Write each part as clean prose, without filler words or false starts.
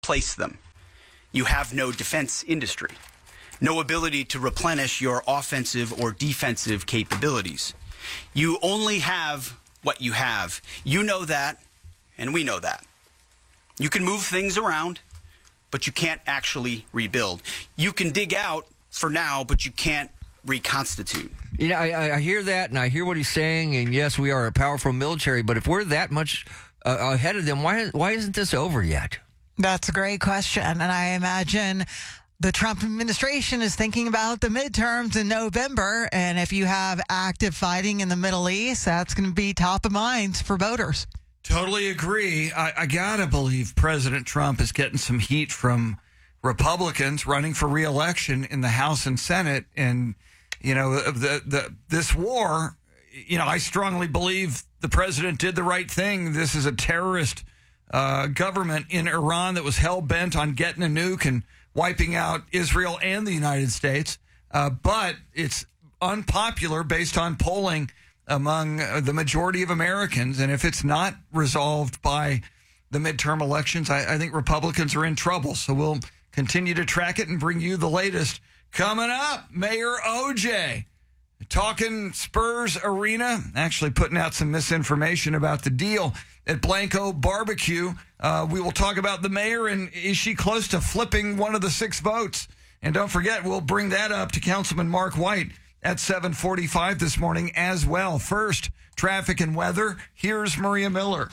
replace them. You have no defense industry, no ability to replenish your offensive or defensive capabilities. You only have what you have. You know that, and we know that. You can move things around, but you can't actually rebuild. You can dig out for now, but you can't reconstitute. You know, I hear that, and I hear what he's saying, and yes, we are a powerful military, but if we're that much ahead of them, why isn't this over yet? That's a great question, and I imagine the Trump administration is thinking about the midterms in November, and if you have active fighting in the Middle East, that's going to be top of mind for voters. Totally agree. I gotta believe President Trump is getting some heat from Republicans running for re-election in the House and Senate, and you know this war. You know, I strongly believe the president did the right thing. This is a terrorist government in Iran that was hell-bent on getting a nuke and wiping out Israel and the United States. But it's unpopular based on polling among the majority of Americans. And if it's not resolved by the midterm elections, I think Republicans are in trouble. So we'll continue to track it and bring you the latest. Coming up, Mayor OJ talking Spurs Arena, actually putting out some misinformation about the deal at Blanco Barbecue. We will talk about the mayor, and is she close to flipping one of the 6 votes? And don't forget, we'll bring that up to Councilman Mark White at 7:45 this morning as well. First, traffic and weather. Here's Maria Miller.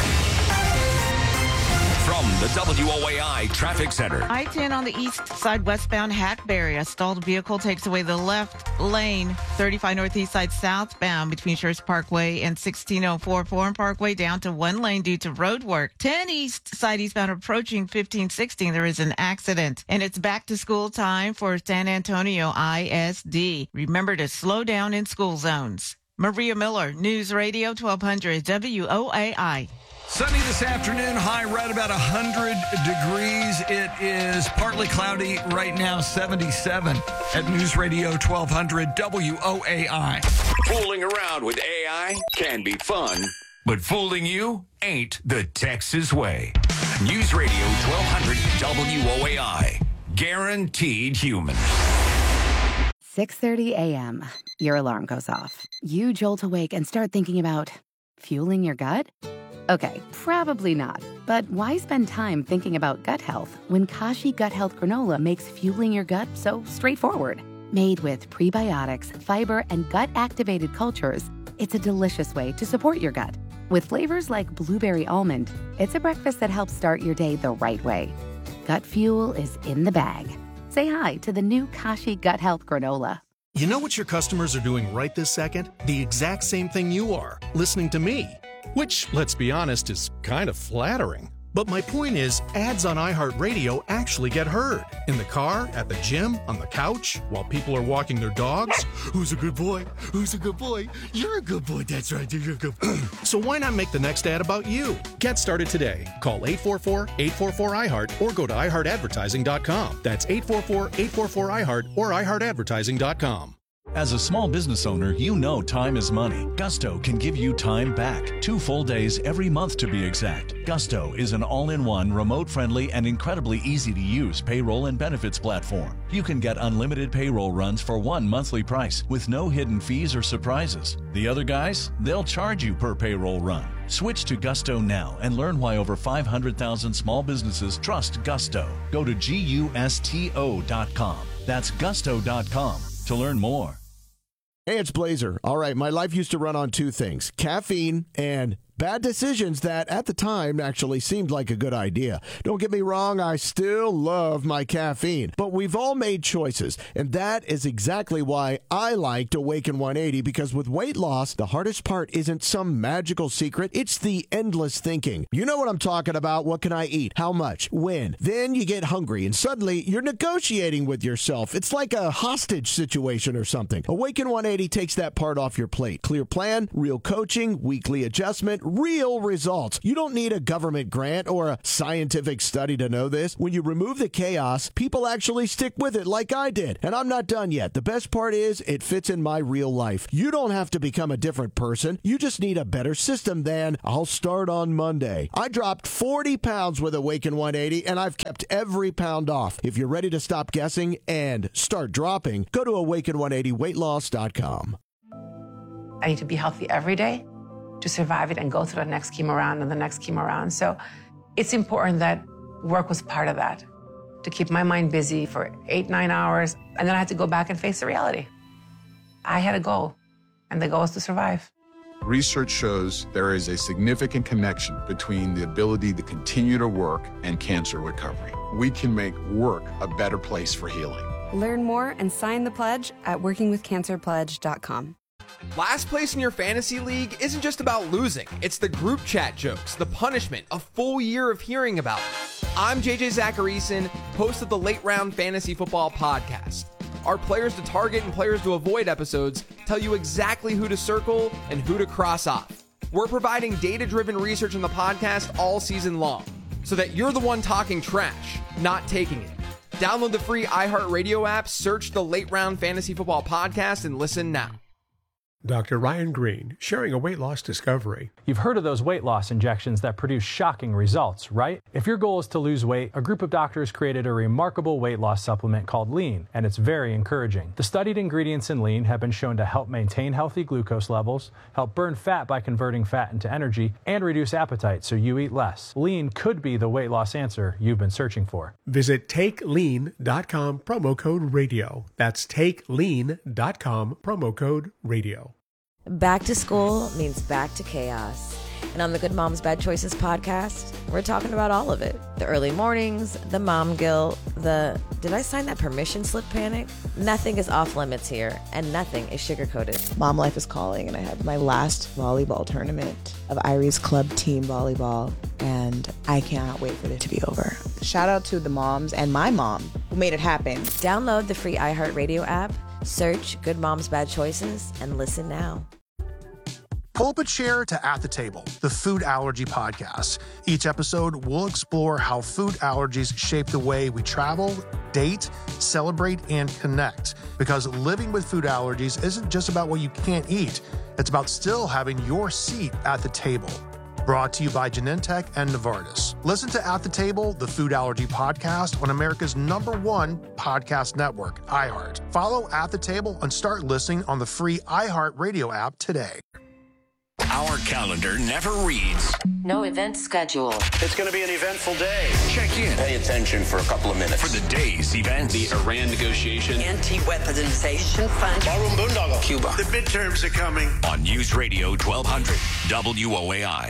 From the WOAI Traffic Center. I-10 on the east side westbound Hackberry. A stalled vehicle takes away the left lane. 35 northeast side southbound between Shirts Parkway and 1604 Forum Parkway down to 1 lane due to road work. 10 east side eastbound approaching 1516. There is an accident. And it's back to school time for San Antonio ISD. Remember to slow down in school zones. Maria Miller, News Radio 1200 WOAI. Sunny this afternoon, high right about 100 degrees. It is partly cloudy right now, 77 at News Radio 1200 WOAI. Fooling around with AI can be fun, but fooling you ain't the Texas way. News Radio 1200 WOAI. Guaranteed human. 6:30 a.m. Your alarm goes off. You jolt awake and start thinking about fueling your gut? Okay, probably not. But why spend time thinking about gut health when Kashi Gut Health Granola makes fueling your gut so straightforward? Made with prebiotics, fiber, and gut-activated cultures, it's a delicious way to support your gut. With flavors like blueberry almond, it's a breakfast that helps start your day the right way. Gut fuel is in the bag. Say hi to the new Kashi Gut Health Granola. You know what your customers are doing right this second? The exact same thing you are, listening to me. Which, let's be honest, is kind of flattering. But my point is, ads on iHeartRadio actually get heard. In the car, at the gym, on the couch, while people are walking their dogs. Who's a good boy? Who's a good boy? You're a good boy, that's right, you're a good boy. So why not make the next ad about you? Get started today. Call 844-844-iHeart or go to iHeartAdvertising.com. That's 844-844-iHeart or iHeartAdvertising.com. As a small business owner, you know time is money. Gusto can give you time back. 2 full days every month to be exact. Gusto is an all-in-one, remote-friendly, and incredibly easy-to-use payroll and benefits platform. You can get unlimited payroll runs for one monthly price with no hidden fees or surprises. The other guys, they'll charge you per payroll run. Switch to Gusto now and learn why over 500,000 small businesses trust Gusto. Go to GUSTO.com. That's Gusto.com to learn more. Hey, it's Blazer. All right, my life used to run on 2 things, caffeine and bad decisions that at the time actually seemed like a good idea. Don't get me wrong, I still love my caffeine, but we've all made choices, and that is exactly why I liked Awaken 180, because with weight loss, the hardest part isn't some magical secret, it's the endless thinking. You know what I'm talking about. What can I eat? How much? When? Then you get hungry, and suddenly you're negotiating with yourself. It's like a hostage situation or something. Awaken 180 takes that part off your plate. Clear plan, real coaching, weekly adjustment, real results. You don't need a government grant or a scientific study to know this. When you remove the chaos, people actually stick with it like I did. And I'm not done yet. The best part is it fits in my real life. You don't have to become a different person. You just need a better system than I'll start on Monday. I dropped 40 pounds with Awaken 180, and I've kept every pound off. If you're ready to stop guessing and start dropping, go to awaken180weightloss.com. I need to be healthy every day to survive it and go through the next chemo round and the next chemo round. So it's important that work was part of that, to keep my mind busy for 8-9 hours. And then I had to go back and face the reality. I had a goal, and the goal is to survive. Research shows there is a significant connection between the ability to continue to work and cancer recovery. We can make work a better place for healing. Learn more and sign the pledge at workingwithcancerpledge.com. Last place in your fantasy league isn't just about losing. It's the group chat jokes, the punishment, a full year of hearing about it. I'm JJ Zacharyson, host of the Late Round Fantasy Football Podcast. Our players to target and players to avoid episodes tell you exactly who to circle and who to cross off. We're providing data-driven research in the podcast all season long, so that you're the one talking trash, not taking it. Download the free iHeartRadio app, search the Late Round Fantasy Football Podcast, and listen now. Dr. Ryan Green, sharing a weight loss discovery. You've heard of those weight loss injections that produce shocking results, right? If your goal is to lose weight, a group of doctors created a remarkable weight loss supplement called Lean, and it's very encouraging. The studied ingredients in Lean have been shown to help maintain healthy glucose levels, help burn fat by converting fat into energy, and reduce appetite so you eat less. Lean could be the weight loss answer you've been searching for. Visit TakeLean.com, promo code radio. That's TakeLean.com, promo code radio. Back to school means back to chaos. And on the Good Moms Bad Choices podcast, we're talking about all of it. The early mornings, the mom guilt, the did I sign that permission slip panic? Nothing is off limits here, and nothing is sugar-coated. Mom life is calling, and I had my last volleyball tournament of Irie's club team volleyball, and I cannot wait for it to be over. Shout out to the moms and my mom who made it happen. Download the free iHeartRadio app, search Good Moms Bad Choices, and listen now. Pull up a chair to At the Table, the food allergy podcast. Each episode, we'll explore how food allergies shape the way we travel, date, celebrate, and connect. Because living with food allergies isn't just about what you can't eat. It's about still having your seat at the table. Brought to you by Genentech and Novartis. Listen to At the Table, the food allergy podcast on America's #1 podcast network, iHeart. Follow At the Table and start listening on the free iHeartRadio app today. Our calendar never reads. No event schedule. It's going to be an eventful day. Check in. Pay attention for a couple of minutes. For the day's events. The Iran negotiation. Anti-weaponization fund. Barroom Boondoggle. Cuba. The midterms are coming. On News Radio 1200 WOAI.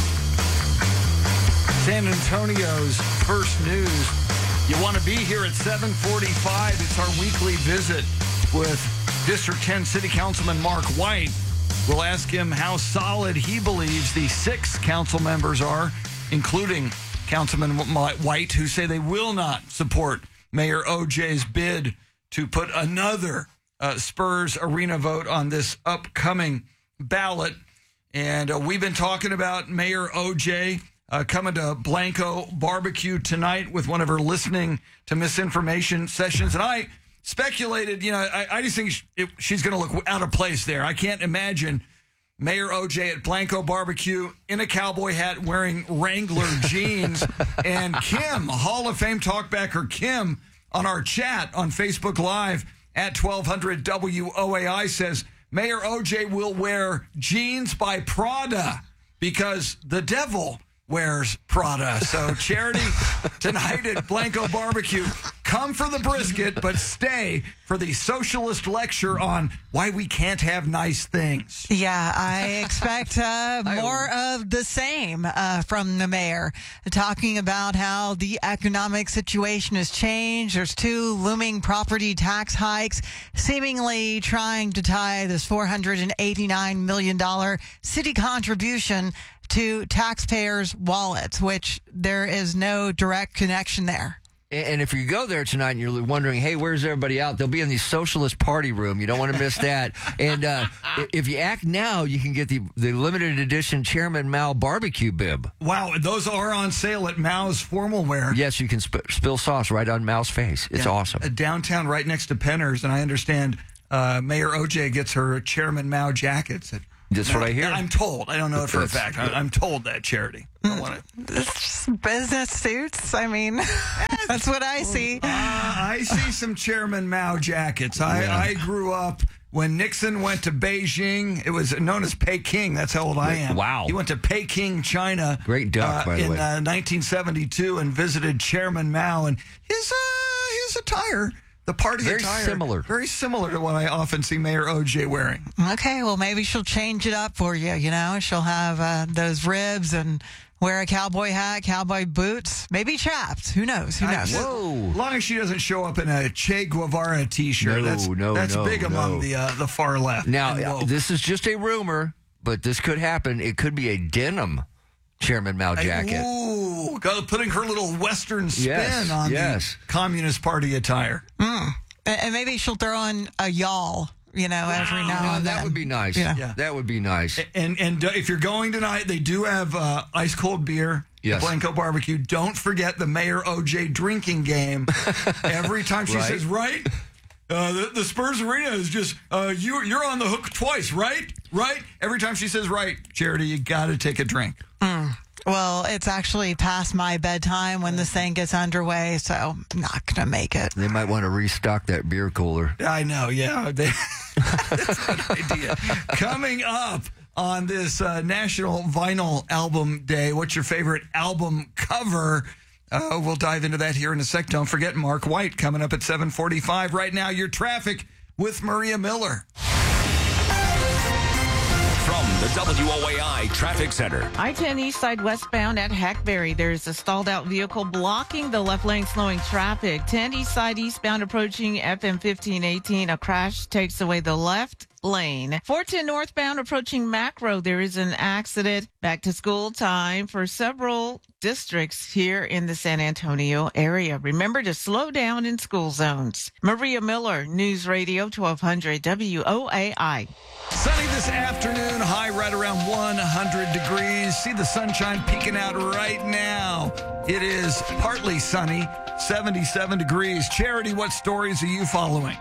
San Antonio's First News. You want to be here at 7:45. It's our weekly visit with District 10 City Councilman Mark White. We'll ask him how solid he believes the 6 council members are, including Councilman White, who say they will not support Mayor OJ's bid to put another Spurs Arena vote on this upcoming ballot. And we've been talking about Mayor OJ coming to Blanco Barbecue tonight with one of her listening to misinformation sessions. And I speculated, I just think she's going to look out of place there. I can't imagine Mayor OJ at Blanco Barbecue in a cowboy hat wearing Wrangler jeans. And Kim, Hall of Fame talkbacker Kim, on our chat on Facebook Live at 1200 WOAI says, Mayor OJ will wear jeans by Prada because the devil wears Prada. So charity tonight at Blanco Barbecue. Come for the brisket, but stay for the socialist lecture on why we can't have nice things. Yeah, I expect more of the same from the mayor, talking about how the economic situation has changed. There's 2 looming property tax hikes, seemingly trying to tie this $489 million city contribution to taxpayers' wallets, which there is no direct connection there. And if you go there tonight and you're wondering, hey, where's everybody out? They'll be in the Socialist Party room. You don't want to miss that. And if you act now, you can get the limited edition Chairman Mao barbecue bib. Wow, those are on sale at Mao's Formal Wear. Yes, you can spill sauce right on Mao's face. It's awesome. Downtown, right next to Penner's, and I understand Mayor OJ gets her Chairman Mao jackets. That's what I hear. I'm told. I don't know it for a fact. I'm told that, Charity. It's business suits. I mean, that's what I see. I see some Chairman Mao jackets. I grew up when Nixon went to Beijing. It was known as Peking. That's how old I am. Wow. He went to Peking, China. Great duck, by the way. In 1972 and visited Chairman Mao. And his attire, the party attire. Very similar to what I often see Mayor OJ wearing. Okay, well, maybe she'll change it up for you, She'll have those ribs and wear a cowboy hat, cowboy boots, maybe chaps. Who knows? As long as she doesn't show up in a Che Guevara T-shirt. That's big among the far left. Now, this is just a rumor, but this could happen. It could be a denim Chairman Mao jacket. Ooh, putting her little Western spin on the Communist Party attire. And maybe she'll throw in a y'all, every now and then. That would be nice. Yeah. That would be nice. And if you're going tonight, they do have ice cold beer. Yes. Blanco Barbecue. Don't forget the Mayor OJ drinking game. Every time she says, right? The Spurs Arena is just, you're on the hook twice, right? Right? Every time she says right, Charity, you got to take a drink. Well, it's actually past my bedtime when this thing gets underway, so I'm not going to make it. They might want to restock that beer cooler. I know, yeah. That's an idea. Coming up on this National Vinyl Album Day, what's your favorite album cover? We'll dive into that here in a sec. Don't forget Mark White coming up at 7:45. Right now, your traffic with Maria Miller. From the WOAI Traffic Center. I-10 East Side westbound at Hackberry. There's a stalled out vehicle blocking the left lane, slowing traffic. 10 East Side eastbound approaching FM 1518. A crash takes away the left lane. 410 northbound approaching Mac Road. There is an accident. Back to school time for several districts here in the San Antonio area. Remember to slow down in school zones. Maria Miller, News Radio 1200 WOAI. Sunny this afternoon, high right around 100 degrees. See the sunshine peeking out right now. It is partly sunny, 77 degrees. Charity, what stories are you following?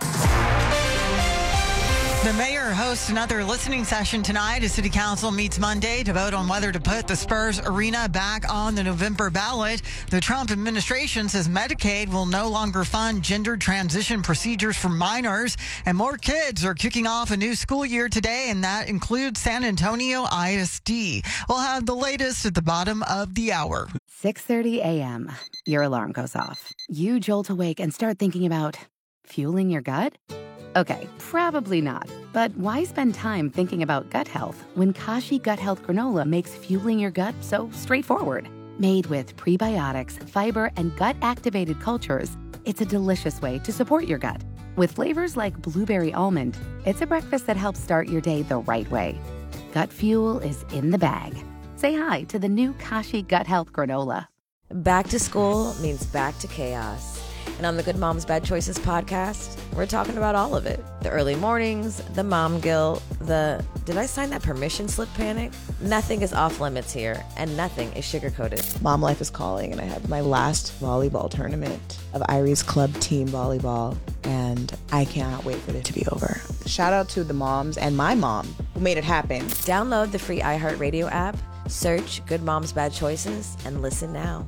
The mayor hosts another listening session tonight as City Council meets Monday to vote on whether to put the Spurs Arena back on the November ballot. The Trump administration says Medicaid will no longer fund gender transition procedures for minors, and more kids are kicking off a new school year today, and that includes San Antonio ISD. We'll have the latest at the bottom of the hour. 6:30 a.m. Your alarm goes off. You jolt awake and start thinking about fueling your gut? Okay, probably not. But why spend time thinking about gut health when Kashi Gut Health Granola makes fueling your gut so straightforward? Made with prebiotics, fiber, and gut-activated cultures, it's a delicious way to support your gut. With flavors like blueberry almond, it's a breakfast that helps start your day the right way. Gut fuel is in the bag. Say hi to the new Kashi Gut Health Granola. Back to school means back to chaos. And on the Good Moms Bad Choices podcast, we're talking about all of it. The early mornings, the mom guilt, the did I sign that permission slip panic? Nothing is off limits here, and nothing is sugar-coated. Mom life is calling, and I have my last volleyball tournament of Iris Club Team Volleyball, and I cannot wait for it to be over. Shout out to the moms and my mom who made it happen. Download the free iHeartRadio app, search Good Moms Bad Choices, and listen now.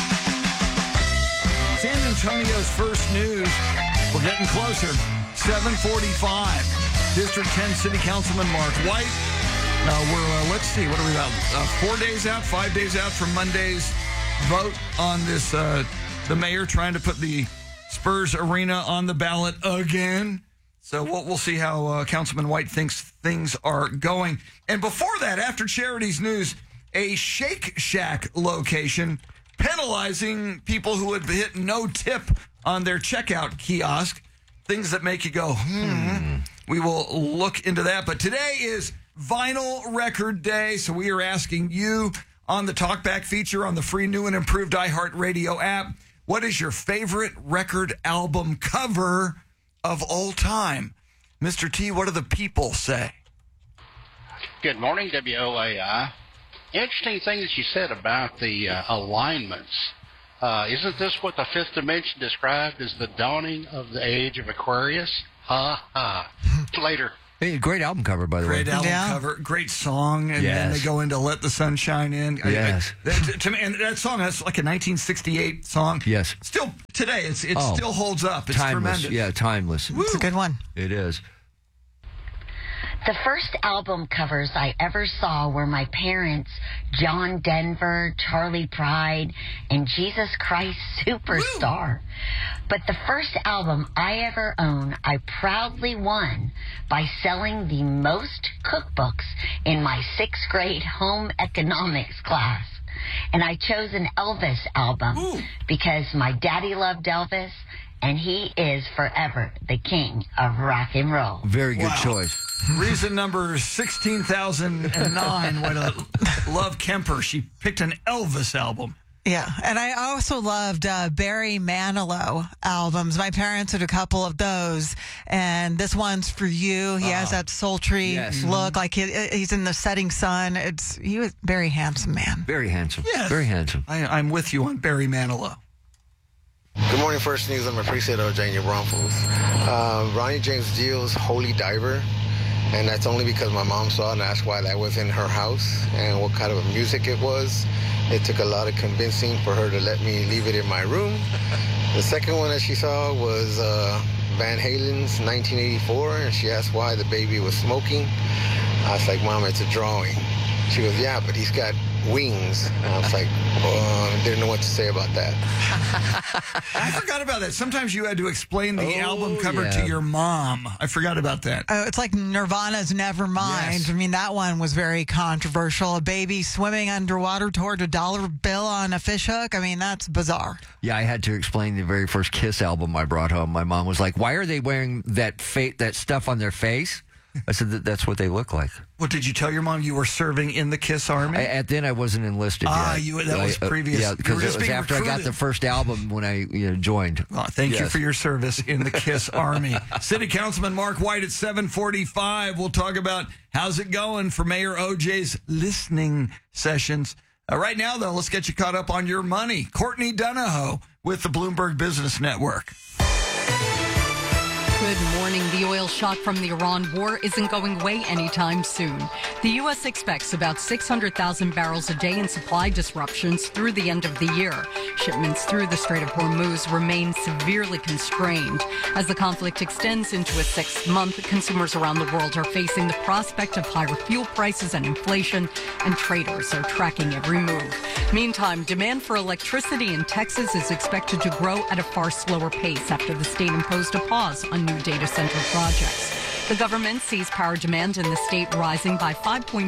San Antonio's first news. We're getting closer. 7:45. District 10 City Councilman Mark White. We're, let's see, what are we about? 4 days out, 5 days out from Monday's vote on this, the mayor trying to put the Spurs Arena on the ballot again. So we'll see how Councilman White thinks things are going. And before that, after Charity's news, a Shake Shack location penalizing people who had hit no tip on their checkout kiosk. Things that make you go, We will look into that. But today is Vinyl Record Day, so we are asking you on the Talkback feature on the free new and improved iHeartRadio app, What is your favorite record album cover of all time? Mr. T, what do the people say? Good morning, WOAI. Interesting thing that you said about the alignments. Isn't this what the fifth dimension described as the dawning of the age of Aquarius? Ha ha. Later. Hey, great album cover, by the way. Great album cover, great song, and then they go into "Let the Sun Shine In." Yes. To me, and that song, that's like a 1968 song. Yes. Still today, it still holds up. It's timeless. tremendous. Yeah, timeless. It's a good one. It is. The first album covers I ever saw were my parents, John Denver, Charlie Pride, and Jesus Christ Superstar. But the first album I ever owned, I proudly won by selling the most cookbooks in my 6th grade home economics class. And I chose an Elvis album because my daddy loved Elvis, and he is forever the king of rock and roll. Very good choice. Reason number 16,009 went to Love Kemper. She picked an Elvis album. Yeah, and I also loved Barry Manilow albums. My parents had a couple of those, and this one's for you. He has that sultry look, like he's in the setting sun. He was a very handsome man. Very handsome. Yes. Very handsome. I'm with you on Barry Manilow. Good morning, First News. I'm appreciative of Jane Braunfels. Ronnie James Dio's Holy Diver, and that's only because my mom saw it and asked why that was in her house and what kind of music it was. It took a lot of convincing for her to let me leave it in my room. The second one that she saw was Van Halen's 1984, and she asked why the baby was smoking. I was like, Mom, it's a drawing. She goes, yeah, but he's got wings. And I was like, didn't know what to say about that. I forgot about that. Sometimes you had to explain the album cover to your mom. I forgot about that. It's like Nirvana's Nevermind. Yes. I mean, that one was very controversial. A baby swimming underwater toward a dollar bill on a fish hook. I mean, that's bizarre. Yeah, I had to explain the very first Kiss album I brought home. My mom was like, why are they wearing that stuff on their face? I said that's what they look like. Well, did you tell your mom you were serving in the KISS Army? At then I wasn't enlisted yet. That was previous. Yeah, because it was after I got the first album when I joined. Well, thank you for your service in the KISS Army. City Councilman Mark White at 7:45. We'll talk about how's it going for Mayor OJ's listening sessions. Right now, though, let's get you caught up on your money. Courtney Donahoe with the Bloomberg Business Network. Good morning. The oil shock from the Iran war isn't going away anytime soon. The U.S. expects about 600,000 barrels a day in supply disruptions through the end of the year. Shipments through the Strait of Hormuz remain severely constrained. As the conflict extends into its 6th month, consumers around the world are facing the prospect of higher fuel prices and inflation, and traders are tracking every move. Meantime, demand for electricity in Texas is expected to grow at a far slower pace after the state imposed a pause on new data center projects. The government sees power demand in the state rising by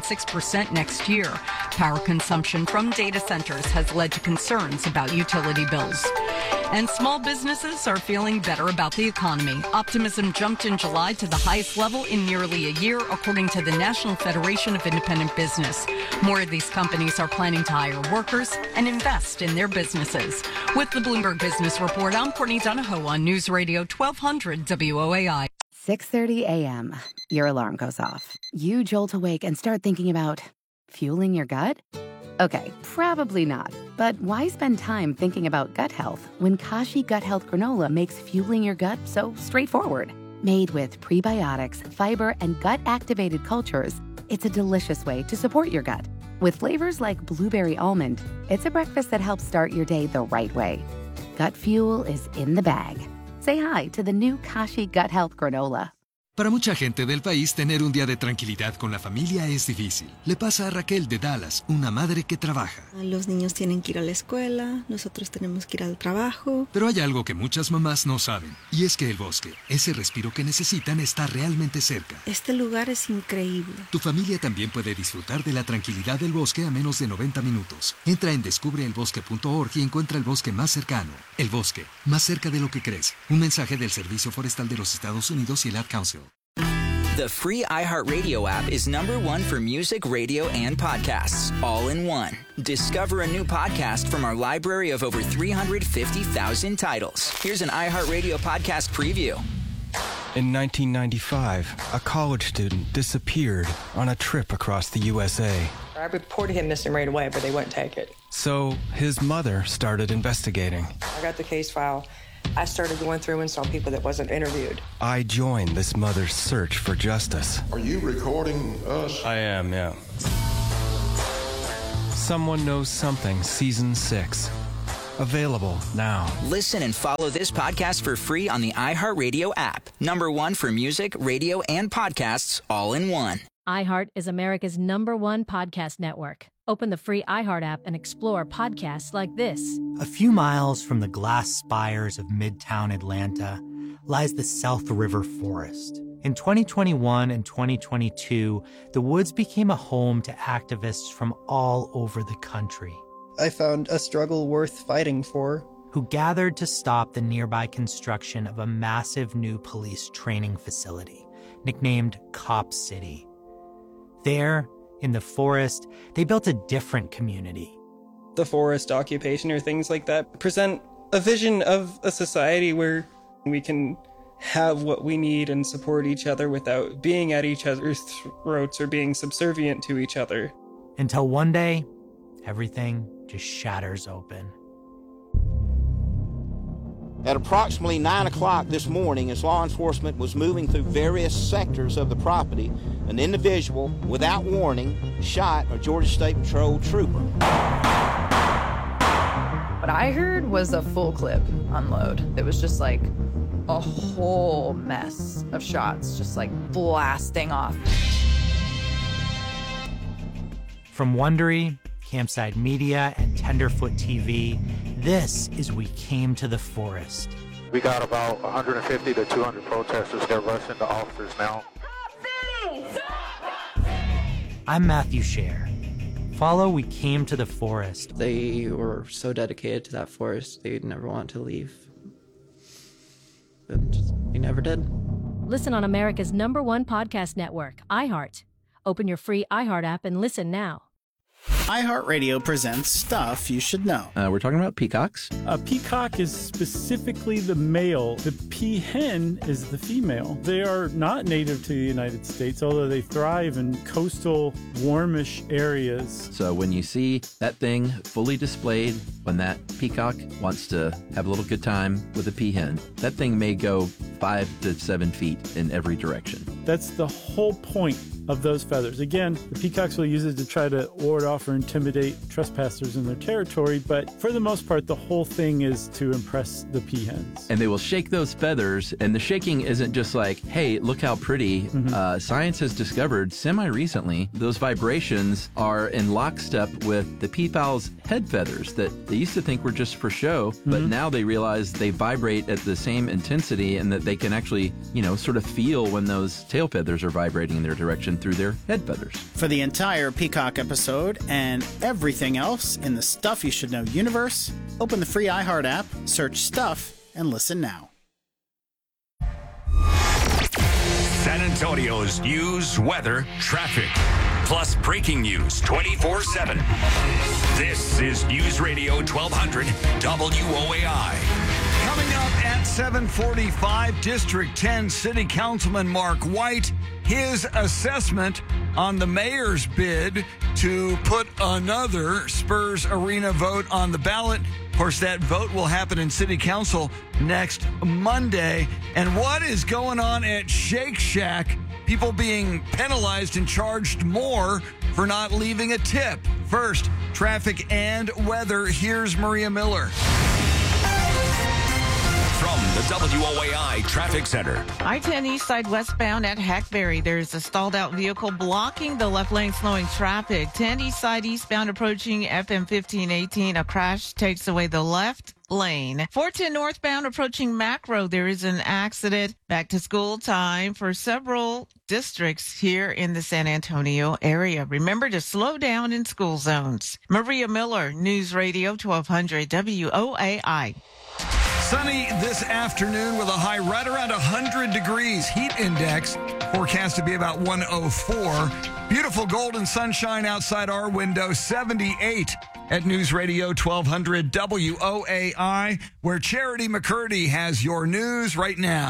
5.6% next year. Power consumption from data centers has led to concerns about utility bills. And small businesses are feeling better about the economy. Optimism jumped in July to the highest level in nearly a year, according to the National Federation of Independent Business. More of these companies are planning to hire workers and invest in their businesses. With the Bloomberg Business Report, I'm Courtney Donahoe on News Radio 1200 WOAI. 6:30 a.m. Your alarm goes off. You jolt awake and start thinking about fueling your gut? Okay, probably not. But why spend time thinking about gut health when Kashi Gut Health Granola makes fueling your gut so straightforward? Made with prebiotics, fiber, and gut-activated cultures, it's a delicious way to support your gut. With flavors like blueberry almond, it's a breakfast that helps start your day the right way. Gut fuel is in the bag. Say hi to the new Kashi Gut Health Granola. Para mucha gente del país, tener un día de tranquilidad con la familia es difícil. Le pasa a Raquel de Dallas, una madre que trabaja. Los niños tienen que ir a la escuela, nosotros tenemos que ir al trabajo. Pero hay algo que muchas mamás no saben, y es que el bosque, ese respiro que necesitan, está realmente cerca. Este lugar es increíble. Tu familia también puede disfrutar de la tranquilidad del bosque a menos de 90 minutos. Entra en descubreelbosque.org y encuentra el bosque más cercano. El bosque, más cerca de lo que crees. Un mensaje del Servicio Forestal de los Estados Unidos y el Ad Council. The free iHeartRadio app is #1 for music, radio, and podcasts, all in one. Discover a new podcast from our library of over 350,000 titles. Here's an iHeartRadio podcast preview. In 1995, a college student disappeared on a trip across the USA. I reported him missing right away, but they wouldn't take it. So his mother started investigating. I got the case file. I started going through and saw people that wasn't interviewed. I joined this mother's search for justice. Are you recording us? I am, yeah. Someone Knows Something, Season 6. Available now. Listen and follow this podcast for free on the iHeartRadio app. #1 for music, radio, and podcasts, all in one. iHeart is America's #1 podcast network. Open the free iHeart app and explore podcasts like this. A few miles from the glass spires of Midtown Atlanta lies the South River Forest. In 2021 and 2022, the woods became a home to activists from all over the country. I found a struggle worth fighting for. Who gathered to stop the nearby construction of a massive new police training facility, nicknamed Cop City. There, in the forest, they built a different community. The forest occupation or things like that present a vision of a society where we can have what we need and support each other without being at each other's throats or being subservient to each other. Until one day, everything just shatters open. At approximately 9 o'clock this morning, as law enforcement was moving through various sectors of the property, an individual, without warning, shot a Georgia State Patrol trooper. What I heard was a full clip unload. It was just like a whole mess of shots, just like blasting off. From Wondery, Campside Media, and Tenderfoot TV, this is We Came to the Forest. We got about 150 to 200 protesters. They're rushing the officers now. I'm Matthew Scher. Follow We Came to the Forest. They were so dedicated to that forest, they'd never want to leave. And they never did. Listen on America's #1 podcast network, iHeart. Open your free iHeart app and listen now. iHeartRadio presents Stuff You Should Know. We're talking about peacocks. A peacock is specifically the male. The peahen is the female. They are not native to the United States, although they thrive in coastal, warmish areas. So when you see that thing fully displayed, when that peacock wants to have a little good time with a peahen, that thing may go 5 to 7 feet in every direction. That's the whole point of those feathers. Again, the peacocks will use it to try to ward off or intimidate trespassers in their territory, but for the most part, the whole thing is to impress the peahens. And they will shake those feathers, and the shaking isn't just like, hey, look how pretty. Science has discovered semi-recently those vibrations are in lockstep with the peafowl's head feathers that they used to think were just for show, but now they realize they vibrate at the same intensity and that they can actually, sort of feel when those tail feathers are vibrating in their direction through their head feathers. For the entire peacock episode and everything else in the Stuff You Should Know universe, open the free iHeart app, search Stuff, and listen now. San Antonio's news, weather, traffic, plus breaking news 24/7. This is News Radio 1200 WOAI. Coming up at 7:45, District 10 City Councilman Mark White, his assessment on the mayor's bid to put another Spurs Arena vote on the ballot. Of course, that vote will happen in City Council next Monday. And what is going on at Shake Shack? People being penalized and charged more for not leaving a tip. First, traffic and weather. Here's Maria Miller. From the WOAI Traffic Center. I-10 East Side westbound at Hackberry. There's a stalled out vehicle blocking the left lane, slowing traffic. 10 East Side eastbound approaching FM 1518. A crash takes away the left lane. 410 northbound approaching Mac Road. There is an accident. Back to school time for several districts here in the San Antonio area. Remember to slow down in school zones. Maria Miller, News Radio 1200 WOAI. Sunny this afternoon with a high right around 100 degrees. Heat index forecast to be about 104. Beautiful golden sunshine outside our window, 78 at News Radio 1200 WOAI, where Charity McCurdy has your news right now.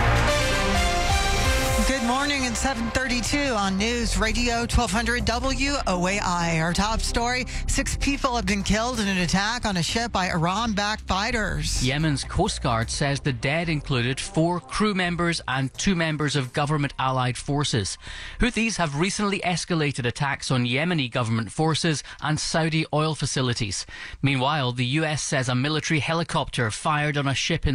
Good morning at 7:32 on News Radio 1200 WOAI. Our top story, 6 people have been killed in an attack on a ship by Iran-backed fighters. Yemen's Coast Guard says the dead included 4 crew members and 2 members of government-allied forces. Houthis have recently escalated attacks on Yemeni government forces and Saudi oil facilities. Meanwhile, the U.S. says a military helicopter fired on a ship in